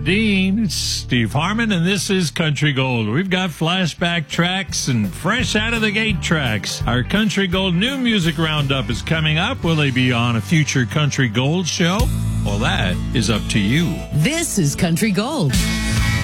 Dean, it's Steve Harmon, and this is Country Gold. We've got flashback tracks and fresh out of the gate tracks. Our Country Gold new music roundup is coming up. Will they be on a future Country Gold show? Well, that is up to you. This is Country Gold.